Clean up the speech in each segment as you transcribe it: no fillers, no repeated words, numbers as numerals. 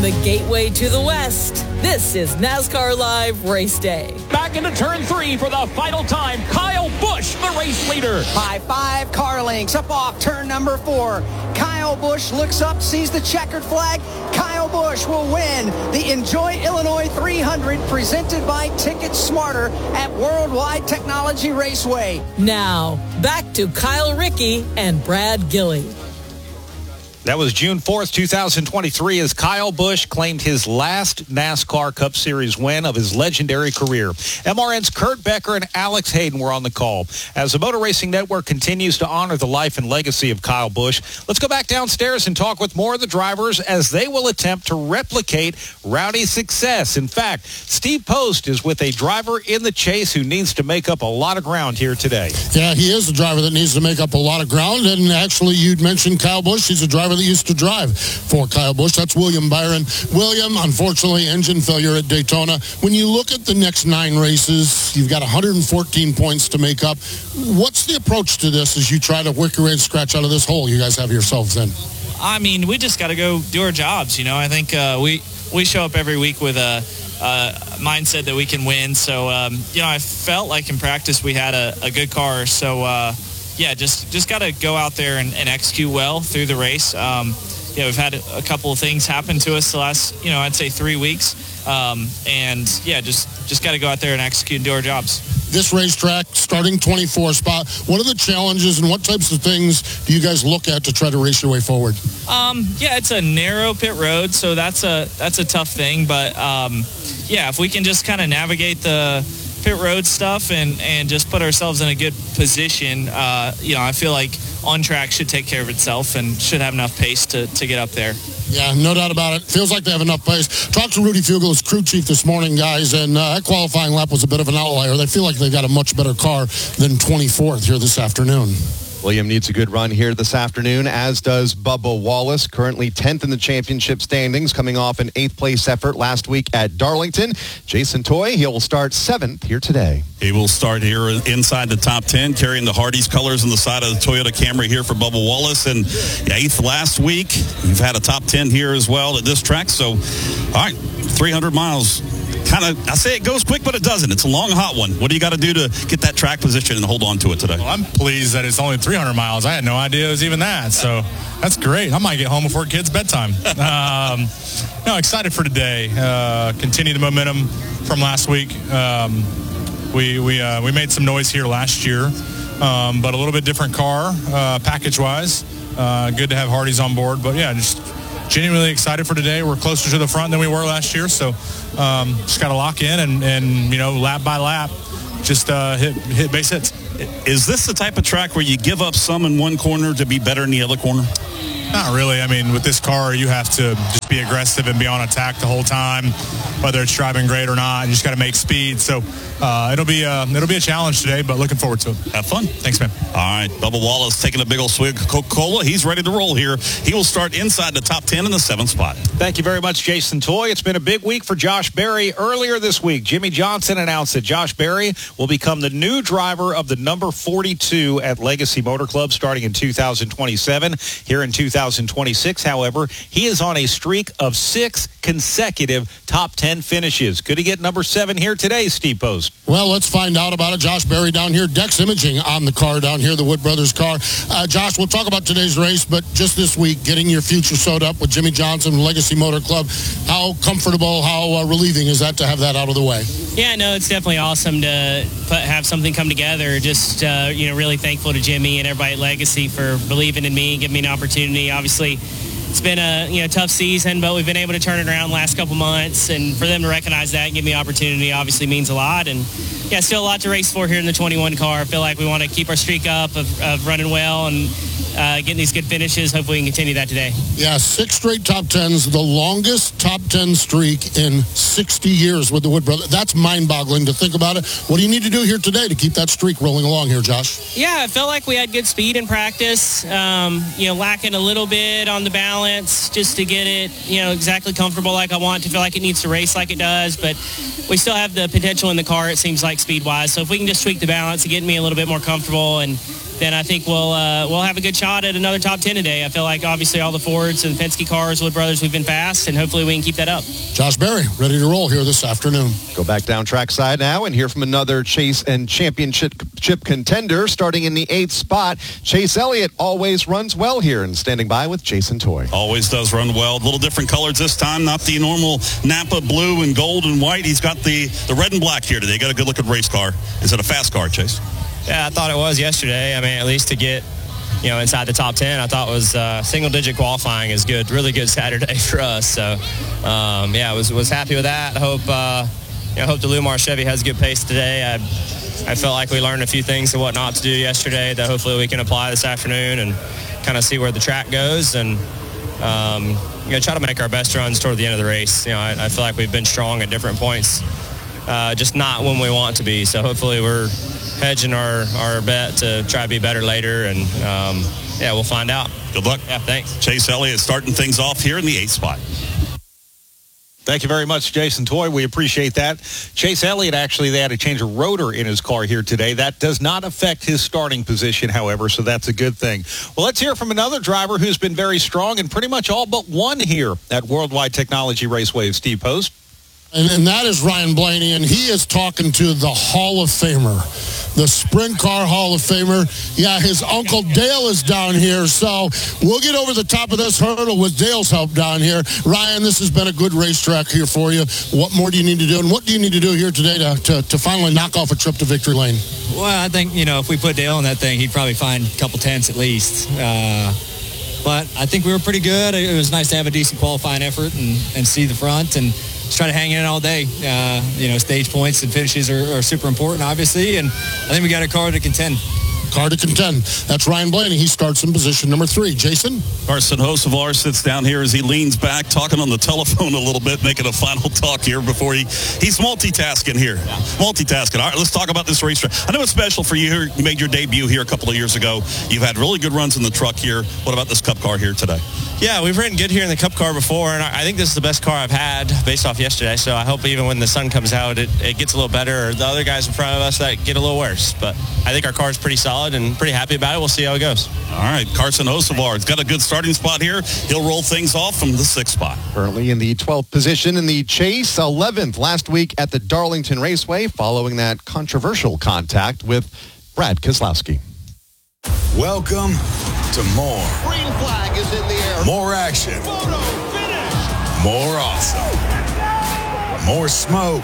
The gateway to the West. This is NASCAR Live Race Day. Back into turn 3 for the final time. Kyle Busch, the race leader. By 5 car lengths up off turn number 4. Kyle Busch looks up, sees the checkered flag. Kyle Busch will win the Enjoy Illinois 300 presented by Ticket Smarter at Worldwide Technology Raceway. Now, back to Kyle Rickey and Brad Gilley. That was June 4th, 2023, as Kyle Busch claimed his last NASCAR Cup Series win of his legendary career. MRN's Kurt Becker and Alex Hayden were on the call. As the Motor Racing Network continues to honor the life and legacy of Kyle Busch, let's go back downstairs and talk with more of the drivers as they will attempt to replicate Rowdy's success. In fact, Steve Post is with a driver in the chase who needs to make up a lot of ground here today. Yeah, he is a driver that needs to make up a lot of ground. And actually, you'd mentioned Kyle Busch. He's a driver that used to drive for Kyle Busch. That's William Byron. William, unfortunately, engine failure at Daytona. When you look at the next 9 races, you've got 114 points to make up. What's the approach to this as you try to work your way and scratch out of this hole you guys have yourselves in? I mean, we just got to go do our jobs. You know, I think we show up every week with a mindset that we can win. So, I felt like in practice we had a good car. So, just got to go out there and execute well through the race. We've had a couple of things happen to us the last, I'd say 3 weeks. Just got to go out there and execute and do our jobs. This racetrack, starting 24 spot, what are the challenges and what types of things do you guys look at to try to race your way forward? It's a narrow pit road, so that's a tough thing. But, if we can just kind of navigate the pit road stuff and just put ourselves in a good position, I feel like on track should take care of itself and should have enough pace to get up there. Yeah, no doubt about it. Feels like they have enough pace. Talked to Rudy Fugle, his crew chief, this morning, guys, and that qualifying lap was a bit of an outlier. They feel like they've got a much better car than 24th here this afternoon. William needs a good run here this afternoon, as does Bubba Wallace, currently 10th in the championship standings, coming off an 8th-place effort last week at Darlington. Jason Toy, he will start 7th here today. He will start here inside the top 10, carrying the Hardee's colors on the side of the Toyota Camry here for Bubba Wallace. And 8th last week. You've had a top 10 here as well at this track. So, all right, 300 miles. I say it goes quick, but it doesn't. It's a long, hot one. What do you got to do to get that track position and hold on to it today? Well, I'm pleased that it's only 300 miles. I had no idea it was even that. So that's great. I might get home before kids' bedtime. Excited for today. Continue the momentum from last week. We made some noise here last year, but a little bit different car package-wise. Good to have Hardee's on board. But, just genuinely excited for today. We're closer to the front than we were last year, so just got to lock in and lap by lap, just hit base hits. Is this the type of track where you give up some in one corner to be better in the other corner? Not really. I mean, with this car, you have to just be aggressive and be on attack the whole time, whether it's driving great or not. You just got to make speed. So it'll be a challenge today, but looking forward to it. Have fun. Thanks, man. All right, Bubba Wallace taking a big old swig of Coca-Cola. He's ready to roll here. He will start inside the top 10 in the 7th spot. Thank you very much, Jason Toy. It's been a big week for Josh Berry. Earlier this week, Jimmy Johnson announced that Josh Berry will become the new driver of the number 42 at Legacy Motor Club starting in 2027. Here in 2026, however, he is on a streak of 6 consecutive top 10 finishes. Could he get number 7 here today, Steve Post? Well, let's find out about it. Josh Berry down here, Dex Imaging on the car down here, the Wood Brothers car. Josh, we'll talk about today's race, but just this week, getting your future sewed up with Jimmy Johnson, Legacy Motor Club, how comfortable, how relieving is that to have that out of the way? Yeah, no, it's definitely awesome to have something come together. Just, really thankful to Jimmy and everybody at Legacy for believing in me and giving me an opportunity. Obviously, it's been a tough season, but we've been able to turn it around the last couple months, and for them to recognize that and give me an opportunity obviously means a lot. And still a lot to race for here in the 21 car. I feel like we want to keep our streak up of running well and getting these good finishes. Hopefully we can continue that today. Yeah, 6 straight top 10s, the longest top 10 streak in 60 years with the Wood Brothers. That's mind-boggling to think about it. What do you need to do here today to keep that streak rolling along here, Josh? Yeah, I felt like we had good speed in practice, lacking a little bit on the balance just to get it, exactly comfortable like I want to feel like it needs to race like it does. But we still have the potential in the car, it seems like, speed-wise. So if we can just tweak the balance and get me a little bit more comfortable and then I think we'll have a good shot at another top 10 today. I feel like obviously all the Fords and Penske cars, Wood Brothers, we've been fast, and hopefully we can keep that up. Josh Berry, ready to roll here this afternoon. Go back down trackside now and hear from another Chase and championship contender starting in the 8th spot. Chase Elliott always runs well here and standing by with Jason Toy. Always does run well. A little different colors this time, not the normal Napa blue and gold and white. He's got the red and black here today. Got a good looking race car. Is it a fast car, Chase? Yeah, I thought it was yesterday. I mean, at least to get, inside the top 10, I thought was single-digit qualifying is good. Really good Saturday for us. So, was happy with that. I hope the Lumar Chevy has a good pace today. I felt like we learned a few things of what not to do yesterday that hopefully we can apply this afternoon and kind of see where the track goes and try to make our best runs toward the end of the race. I feel like we've been strong at different points, just not when we want to be. So hopefully we're hedging our bet to try to be better later, and we'll find out. Good luck. Yeah, thanks. Chase Elliott starting things off here in the 8th spot. Thank you very much, Jason Toy. We appreciate that. Chase Elliott, actually, they had to change a rotor in his car here today. That does not affect his starting position, however, so that's a good thing. Well, let's hear from another driver who's been very strong and pretty much all but won here at Worldwide Technology Raceway. Steve Post. And that is Ryan Blaney, and he is talking to the Hall of Famer, the Sprint Car Hall of Famer. Yeah, his Uncle Dale is down here, so we'll get over the top of this hurdle with Dale's help down here. Ryan, this has been a good racetrack here for you. What more do you need to do, and what do you need to do here today to finally knock off a trip to victory lane? Well, I think, if we put Dale in that thing, he'd probably find a couple tenths at least. But I think we were pretty good. It was nice to have a decent qualifying effort and see the front and just try to hang in all day. Stage points and finishes are super important, obviously, and I think we got a car to contend. That's Ryan Blaney. He starts in position number 3. Jason? Carson Hocevar sits down here as he leans back, talking on the telephone a little bit, making a final talk here before he's multitasking here. Yeah. Multitasking. All right, let's talk about this racetrack. I know it's special for you. You made your debut here a couple of years ago. You've had really good runs in the truck here. What about this Cup car here today? Yeah, we've ridden good here in the Cup car before, and I think this is the best car I've had based off yesterday. So I hope even when the sun comes out, it gets a little better. Or the other guys in front of us that get a little worse. But I think our car is pretty solid and pretty happy about it. We'll see how it goes. All right, Carson Hocevar has got a good starting spot here. He'll roll things off from the 6th spot. Currently in the 12th position in the Chase, 11th last week at the Darlington Raceway, following that controversial contact with Brad Keselowski. Welcome to more. Green flag is in the air. More action. Photo finish. More awesome. More smoke.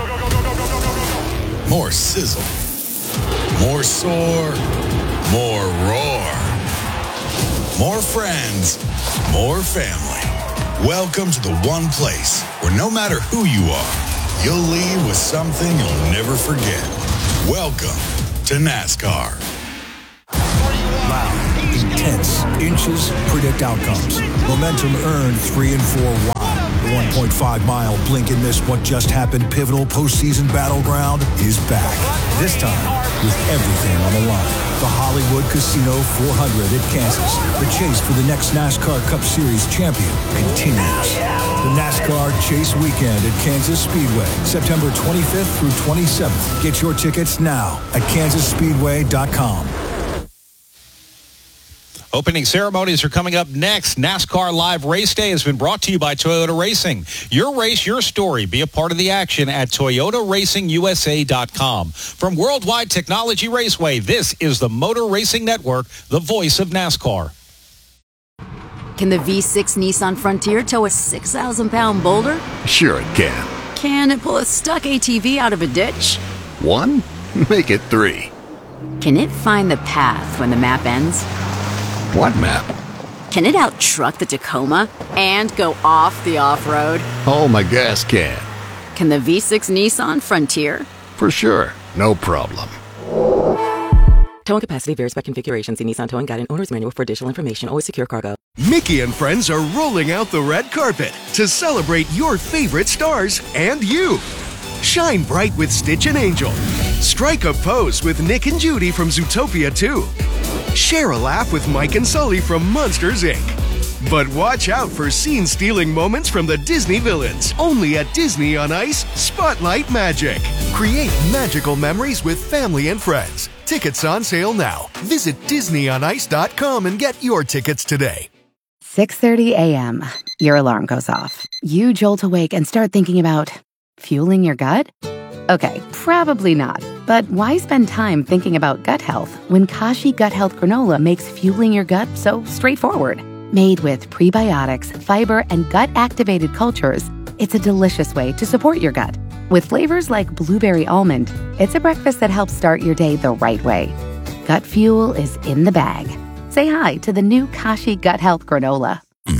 More sizzle. More soar. More roar. More friends. More family. Welcome to the one place where no matter who you are, you'll leave with something you'll never forget. Welcome to NASCAR. Loud, intense, inches predict outcomes. Momentum earned 3 and 4 wide. The 1.5-mile blink and miss what just happened pivotal postseason battleground is back. This time with everything on the line. The Hollywood Casino 400 at Kansas. The chase for the next NASCAR Cup Series champion continues. The NASCAR Chase Weekend at Kansas Speedway, September 25th through 27th. Get your tickets now at kansasspeedway.com. Opening ceremonies are coming up next. NASCAR Live Race Day has been brought to you by Toyota Racing. Your race, your story. Be a part of the action at ToyotaRacingUSA.com. From Worldwide Technology Raceway, this is the Motor Racing Network, the voice of NASCAR. Can the V6 Nissan Frontier tow a 6,000-pound boulder? Sure it can. Can it pull a stuck ATV out of a ditch? 1? Make it 3. Can it find the path when the map ends? What map? Can it out-truck the Tacoma and go off the off-road? Oh, my gas can. Can the V6 Nissan Frontier? For sure. No problem. Towing capacity varies by configuration. See Nissan Towing Guide and Owner's Manual for additional information. Always secure cargo. Mickey and friends are rolling out the red carpet to celebrate your favorite stars and you. Shine bright with Stitch and Angel. Strike a pose with Nick and Judy from Zootopia 2. Share a laugh with Mike and Sully from Monsters, Inc. But watch out for scene-stealing moments from the Disney villains. Only at Disney on Ice, Spotlight Magic. Create magical memories with family and friends. Tickets on sale now. Visit DisneyOnIce.com and get your tickets today. 6:30 a.m. Your alarm goes off. You jolt awake and start thinking about fueling your gut? Okay, probably not. But why spend time thinking about gut health when Kashi Gut Health Granola makes fueling your gut so straightforward? Made with prebiotics, fiber, and gut-activated cultures, it's a delicious way to support your gut. With flavors like blueberry almond, it's a breakfast that helps start your day the right way. Gut fuel is in the bag. Say hi to the new Kashi Gut Health Granola.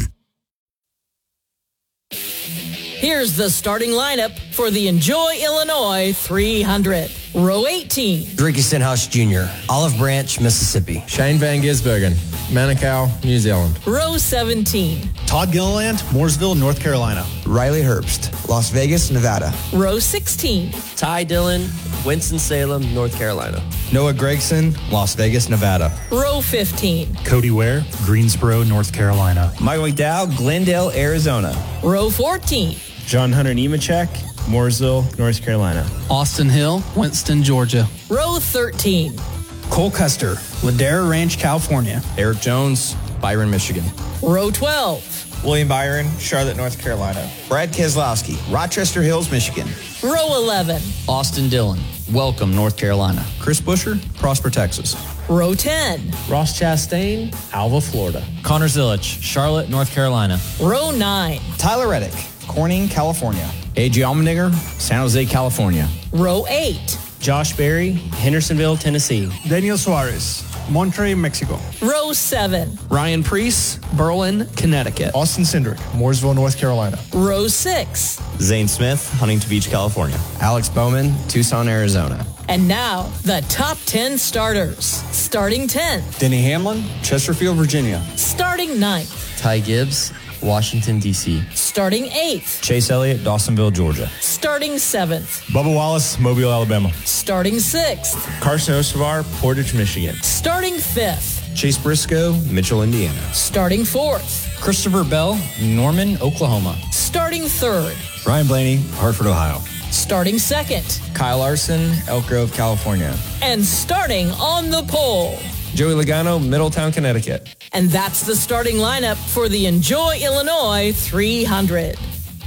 Here's the starting lineup for the Enjoy Illinois 300. Row 18. Ricky Stenhouse Jr., Olive Branch, Mississippi. Shane Van Gisbergen, Manukau, New Zealand. Row 17. Todd Gilliland, Mooresville, North Carolina. Riley Herbst, Las Vegas, Nevada. Row 16. Ty Dillon, Winston-Salem, North Carolina. Noah Gregson, Las Vegas, Nevada. Row 15. Cody Ware, Greensboro, North Carolina. Michael McDowell, Glendale, Arizona. Row 14. John Hunter Nemechek, Mooresville, North Carolina. Austin Hill, Winston, Georgia. Row 13. Cole Custer, Ladera Ranch, California. Eric Jones, Byron, Michigan. Row 12. William Byron, Charlotte, North Carolina. Brad Keselowski, Rochester Hills, Michigan. Row 11. Austin Dillon, Welcome, North Carolina. Chris Busher, Prosper, Texas. Row 10. Ross Chastain, Alva, Florida. Connor Zilich, Charlotte, North Carolina. Row 9. Tyler Reddick, Corning, California. A.J. Allmendinger, San Jose, California. Row 8. Josh Berry, Hendersonville, Tennessee. Daniel Suarez, Monterrey, Mexico. Row 7. Ryan Priest, Berlin, Connecticut. Austin Cindric, Mooresville, North Carolina. Row 6. Zane Smith, Huntington Beach, California. Alex Bowman, Tucson, Arizona. And now, the top 10 starters. Starting 10th. Denny Hamlin, Chesterfield, Virginia. Starting 9th. Ty Gibbs, Washington, D.C. Starting 8th. Chase Elliott, Dawsonville, Georgia. Starting 7th. Bubba Wallace, Mobile, Alabama. Starting 6th. Carson Ostovar, Portage, Michigan. Starting 5th. Chase Briscoe, Mitchell, Indiana. Starting 4th. Christopher Bell, Norman, Oklahoma. Starting 3rd. Ryan Blaney, Hartford, Ohio. Starting 2nd. Kyle Larson, Elk Grove, California. And starting on the pole. Joey Logano, Middletown, Connecticut. And that's the starting lineup for the Enjoy Illinois 300.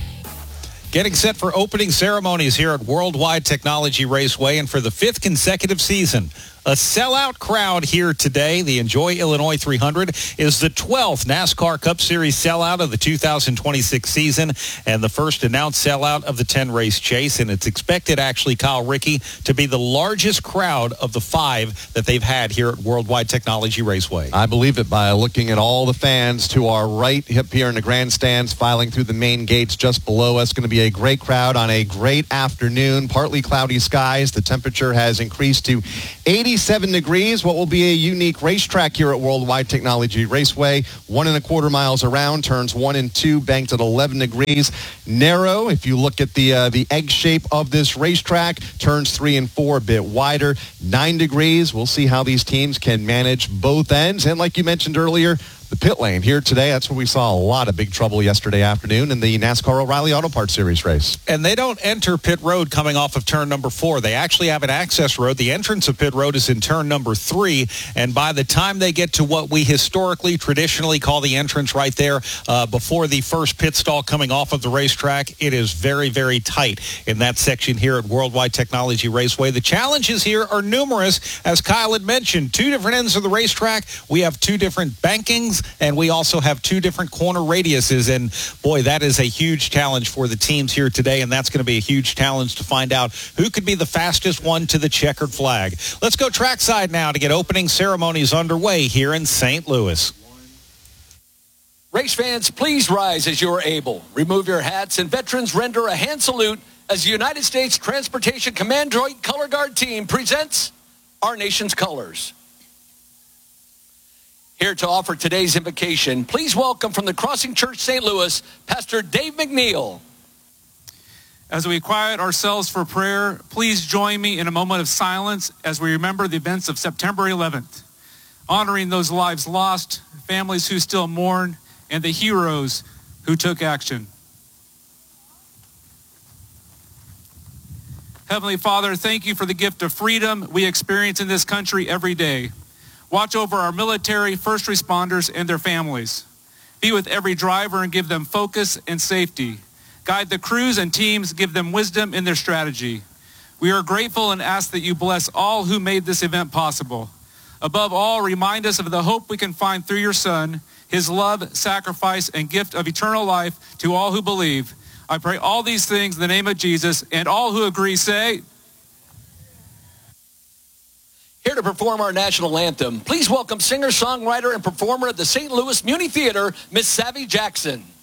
Getting set for opening ceremonies here at Worldwide Technology Raceway, and for the 5th consecutive season, a sellout crowd here today. The Enjoy Illinois 300 is the 12th NASCAR Cup Series sellout of the 2026 season and the first announced sellout of the 10-race chase. And it's expected, actually, Kyle Rickey, to be the largest crowd of the 5 that they've had here at Worldwide Technology Raceway. I believe it by looking at all the fans to our right up here in the grandstands, filing through the main gates just below us. Going to be a great crowd on a great afternoon. Partly cloudy skies. The temperature has increased to 87 degrees. What will be a unique racetrack here at Worldwide Technology Raceway. 1.25 miles around, turns 1 and 2, banked at 11 degrees. Narrow, if you look at the egg shape of this racetrack, turns 3 and 4, a bit wider. 9 degrees. We'll see how these teams can manage both ends. And like you mentioned earlier, the pit lane here today, that's where we saw a lot of big trouble yesterday afternoon in the NASCAR O'Reilly Auto Parts Series race. And they don't enter pit road coming off of turn number 4. They actually have an access road. The entrance of pit road is in turn number 3. And by the time they get to what we traditionally call the entrance right there, before the first pit stall coming off of the racetrack, it is very, very tight in that section here at Worldwide Technology Raceway. The challenges here are numerous. As Kyle had mentioned, 2 different ends of the racetrack. We have 2 different bankings, and we also have 2 different corner radiuses. And boy, that is a huge challenge for the teams here today, and that's going to be a huge challenge to find out who could be the fastest one to the checkered flag. Let's go trackside now to get opening ceremonies underway here in St. Louis. Race fans, please rise as you are able. Remove your hats, and veterans render a hand salute as the United States Transportation Command Joint Color Guard Team presents our nation's colors. Here to offer today's invocation, please welcome from the Crossing Church St. Louis, Pastor Dave McNeil. As we quiet ourselves for prayer, please join me in a moment of silence as we remember the events of September 11th, honoring those lives lost, families who still mourn, and the heroes who took action. Heavenly Father, thank you for the gift of freedom we experience in this country every day. Watch over our military, first responders, and their families. Be with every driver and give them focus and safety. Guide the crews and teams, give them wisdom in their strategy. We are grateful and ask that you bless all who made this event possible. Above all, remind us of the hope we can find through your Son, his love, sacrifice, and gift of eternal life to all who believe. I pray all these things in the name of Jesus, and all who agree say... Here to perform our national anthem, please welcome singer, songwriter, and performer at the St. Louis Muni Theater, Miss Savvy Jackson.